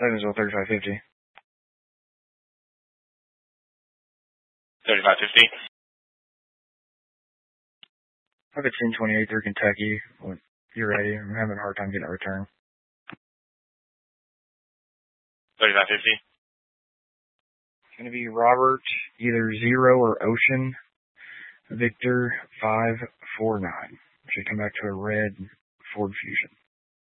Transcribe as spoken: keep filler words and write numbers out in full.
Evansville, thirty-five fifty. thirty-five fifty. I've got ten twenty-eight through Kentucky. Well, you're ready. I'm having a hard time getting a return. thirty-five fifty. It's going to be Robert, either Zero or Ocean, Victor five four nine. Should come back to a red Ford Fusion.